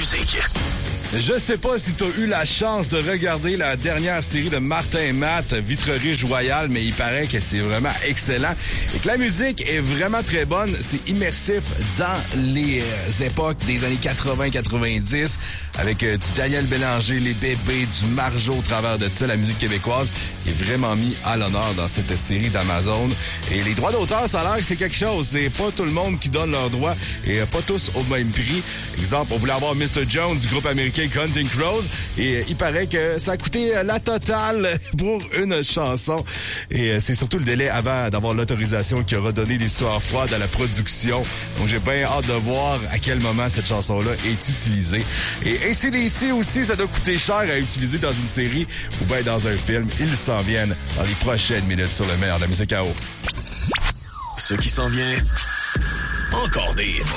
musique. Je sais pas si t'as eu la chance de regarder la dernière série de Martin et Matt, Vitrerie Royale, mais il paraît que c'est vraiment excellent et que la musique est vraiment très bonne. C'est immersif dans les époques des années 80-90 avec du Daniel Bélanger, les bébés, du Marjo au travers de ça, la musique québécoise qui est vraiment mis à l'honneur dans cette série d'Amazon. Et les droits d'auteur, ça a l'air que c'est quelque chose. C'est pas tout le monde qui donne leurs droits et pas tous au même prix. Exemple, on voulait avoir Mr. Jones du groupe américain Counting Crows et il paraît que ça a coûté la totale pour une chanson et c'est surtout le délai avant d'avoir l'autorisation qui aura donné des sueurs froides à la production. Donc j'ai bien hâte de voir à quel moment cette chanson-là est utilisée. Et AC/DC aussi, ça doit coûter cher à utiliser dans une série ou bien dans un film. Ils s'en viennent dans les prochaines minutes sur le meilleur de la musique à eau. Ce qui s'en vient, encore des hits.